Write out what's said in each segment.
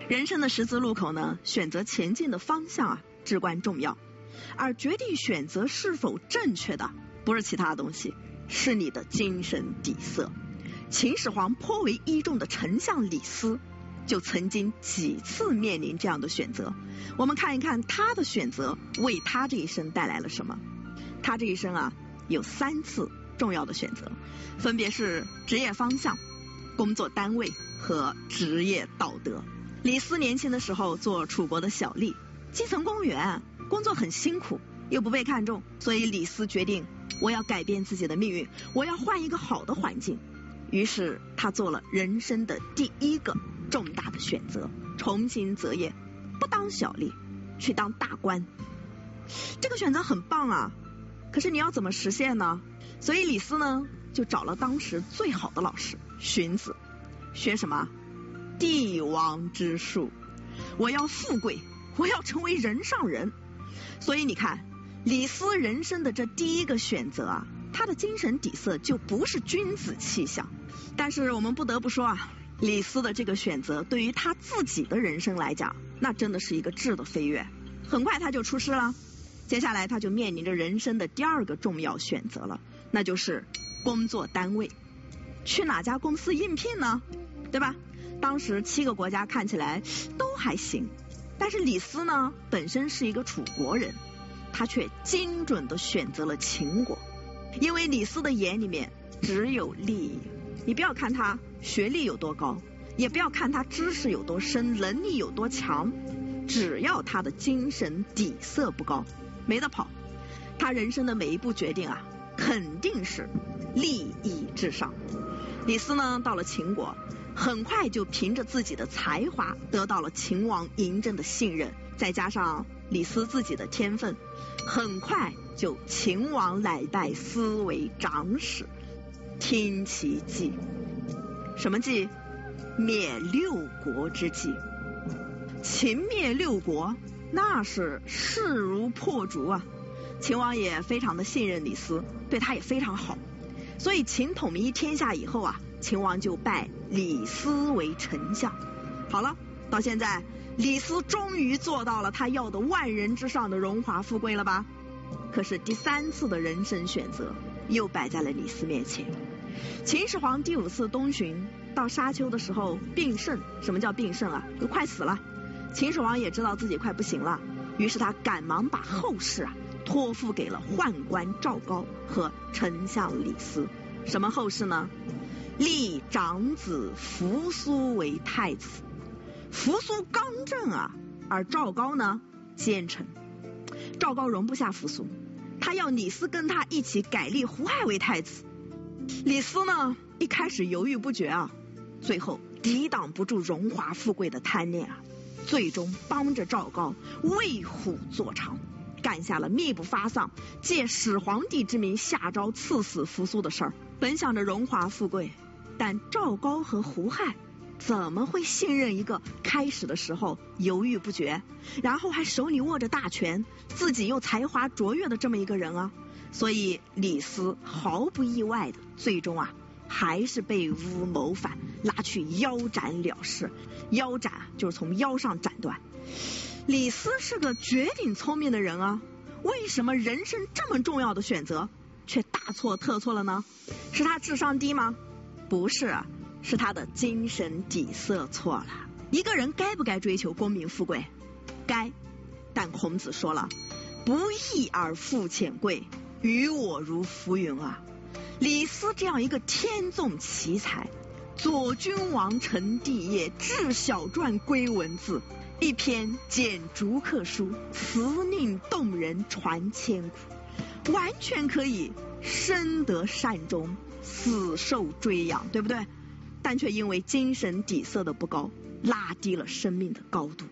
人生的十字路口呢，选择前进的方向啊，至关重要。而决定选择是否正确的，不是其他东西，是你的精神底色。秦始皇颇为倚重的丞相李斯，就曾经几次面临这样的选择。我们看一看他的选择为他这一生带来了什么。他这一生啊，有3次重要的选择，分别是职业方向、工作单位和职业道德。李斯年轻的时候做楚国的小吏，基层公务员，工作很辛苦，又不被看重，所以李斯决定，我要改变自己的命运，我要换一个好的环境。于是他做了人生的第一个重大的选择，重新择业，不当小吏，去当大官。这个选择很棒啊，可是你要怎么实现呢？所以李斯呢，就找了当时最好的老师荀子，学什么？帝王之术。我要富贵，我要成为人上人。所以你看，李斯人生的这第一个选择啊，他的精神底色就不是君子气象。但是我们不得不说啊，李斯的这个选择对于他自己的人生来讲，那真的是一个质的飞跃。很快他就出师了，接下来他就面临着人生的第2个重要选择了，那就是工作单位。去哪家公司应聘呢？对吧？当时7个国家看起来都还行，但是李斯呢，本身是一个楚国人，他却精准地选择了秦国。因为李斯的眼里面只有利益。你不要看他学历有多高，也不要看他知识有多深，能力有多强，只要他的精神底色不高，没得跑。他人生的每一步决定啊，肯定是利益至上。李斯呢，到了秦国，很快就凭着自己的才华得到了秦王嬴政的信任，再加上李斯自己的天分，很快就秦王乃待斯为长史，听其计。什么计？灭6国之计。秦灭6国，那是势如破竹啊。秦王也非常的信任李斯，对他也非常好。所以秦统一天下以后啊，秦王就拜李斯为丞相。好了，到现在李斯终于做到了他要的万人之上的荣华富贵了吧？可是第3次的人生选择又摆在了李斯面前。秦始皇第5次东巡，到沙丘的时候病甚。什么叫病甚啊？就快死了。秦始皇也知道自己快不行了，于是他赶忙把后事啊托付给了宦官赵高和丞相李斯。什么后事呢？立长子扶苏为太子。扶苏刚正啊，而赵高呢奸臣。赵高容不下扶苏，他要李斯跟他一起改立胡亥为太子。李斯呢一开始犹豫不决啊，最后抵挡不住荣华富贵的贪念啊，最终帮着赵高为虎作伥，干下了秘不发丧，借始皇帝之名下诏赐死扶苏的事儿。本想着荣华富贵，但赵高和胡亥怎么会信任一个开始的时候犹豫不决，然后还手里握着大权，自己又才华卓越的这么一个人啊？所以李斯毫不意外的，最终啊还是被诬谋反，拉去腰斩了事。腰斩就是从腰上斩断。李斯是个绝顶聪明的人啊，为什么人生这么重要的选择却大错特错了呢？是他智商低吗？不是啊，是他的精神底色错了。一个人该不该追求功名富贵？该。但孔子说了，不义而富且贵，于我如浮云啊。李斯这样一个天纵奇才，左君王承帝业，治小传归文字，一篇简竹刻书，辞令动人传千古，完全可以生得善终，死受追养，对不对？但却因为精神底色的不高，拉低了生命的高度。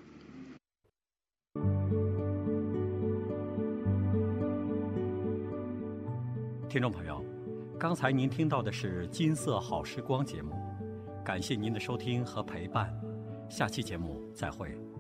听众朋友，刚才您听到的是金色好时光节目，感谢您的收听和陪伴，下期节目再会。